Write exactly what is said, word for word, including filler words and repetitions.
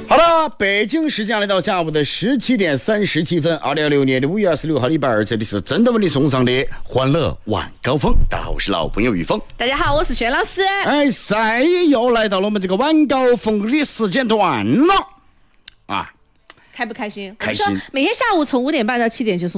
好了，北京时间来到下午的十七点三十七分，二零二六年的五月二十六号礼拜二，这里是真的为你送上的欢乐晚高峰。大家好，我是老朋友于峰。 大家好，我是轩老师。 哎，赛又来到了我们这个晚高峰的时间段了啊！ 开不开心？ 开心。 每天下午从五点半到七点就是